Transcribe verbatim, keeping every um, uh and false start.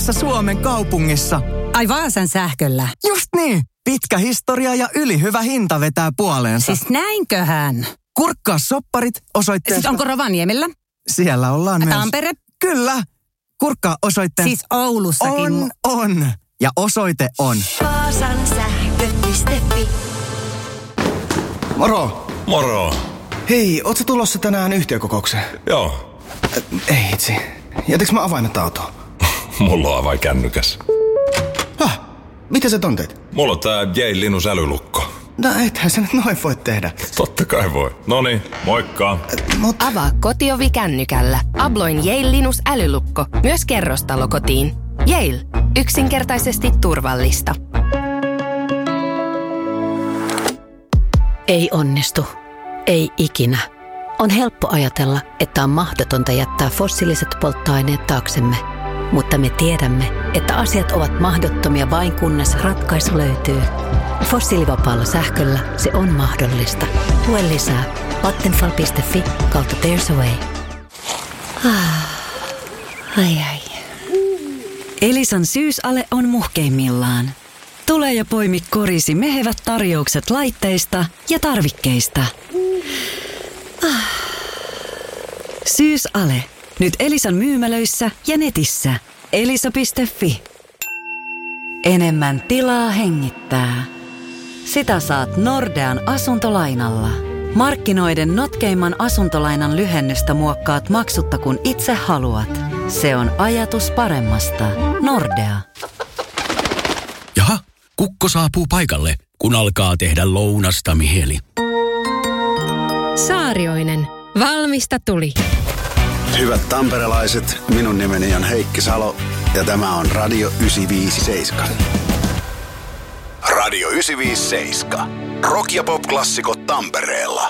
Suomen kaupungissa. Ai Vaasan sähköllä. Just niin. Pitkä historia ja ylihyvä hinta vetää puoleensa. Siis näinköhän? Kurkkaa sopparit osoitteesta. Siis onko Rovaniemellä? Siellä ollaan myös. Tampere? Kyllä. Kurkkaa osoitteesta. Siis Oulussakin. On, on. Ja osoite on. Vaasan sähkö piste fi. Moro. Moro. Hei, ootko tulossa tänään yhtiökokoukseen? Joo. Äh, ei itse. Jätiks mä avaimet autoon? Mulla on avain kännykäs. Häh? Mitä sä ton teit? Mulla on tää Yale Linus älylukko. No ethän sä nyt noin voi tehdä. Totta kai voi. Noniin, moikka. Äh, mut... Avaa kotiovi kännykällä. Abloin Yale Linus älylukko. Myös kerrostalokotiin. Yale. Yksinkertaisesti turvallista. Ei onnistu. Ei ikinä. On helppo ajatella, että on mahdotonta jättää fossiiliset polttoaineet taaksemme. Mutta me tiedämme, että asiat ovat mahdottomia vain kunnes ratkaisu löytyy. Fossiilivapaalla sähköllä se on mahdollista. Lue lisää vattenfall piste fi kautta there's a way. Ai ai. Elisan syysale on muhkeimmillaan. Tule ja poimi korisi mehevät tarjoukset laitteista ja tarvikkeista. Syysale. Nyt Elisan myymälöissä ja netissä. elisa piste fi. Enemmän tilaa hengittää. Sitä saat Nordean asuntolainalla. Markkinoiden notkeimman asuntolainan lyhennystä muokkaat maksutta kun itse haluat. Se on ajatus paremmasta. Nordea. Jaha, kukko saapuu paikalle, kun alkaa tehdä lounasta mieli. Saarioinen. Valmista tuli. Hyvät tamperelaiset, minun nimeni on Heikki Salo ja tämä on Radio yhdeksänsataaviisikymmentäseitsemän. Radio yhdeksänsataaviisikymmentäseitsemän. Rock ja pop-klassikot Tampereella.